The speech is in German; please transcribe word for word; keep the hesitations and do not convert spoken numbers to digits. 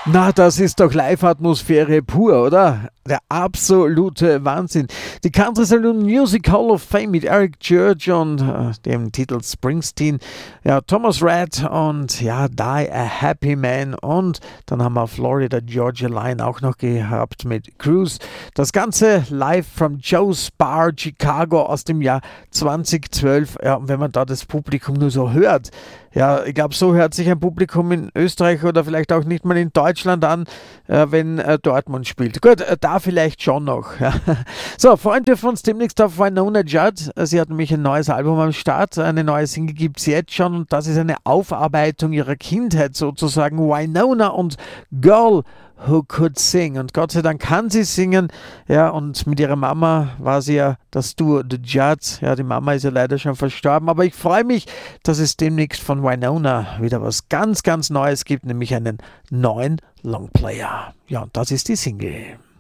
Na, das ist doch Live-Atmosphäre pur, oder? Der absolute Wahnsinn. Die Country Saloon Music Hall of Fame mit Eric Church und äh, dem Titel Springsteen, ja, Thomas Rhett und ja, Die a Happy Man, und dann haben wir Florida Georgia Line auch noch gehabt mit Cruise. Das Ganze live from Joe's Bar Chicago aus dem Jahr zweitausendzwölf. Ja, und wenn man da das Publikum nur so hört, ja, ich glaube, so hört sich ein Publikum in Österreich oder vielleicht auch nicht mal in Deutschland an, äh, wenn äh, Dortmund spielt. Gut, äh, da vielleicht schon noch. Ja. So, freuen wir uns demnächst auf Wynonna Judd. Sie hat nämlich ein neues Album am Start. Eine neue Single gibt es jetzt schon und das ist eine Aufarbeitung ihrer Kindheit sozusagen. Wynonna und Girl Who Could Sing. Und Gott sei Dank kann sie singen. Ja, und mit ihrer Mama war sie ja das Duo The Judds. Ja, die Mama ist ja leider schon verstorben. Aber ich freue mich, dass es demnächst von Wynonna wieder was ganz, ganz Neues gibt, nämlich einen neuen Longplayer. Ja, und das ist die Single.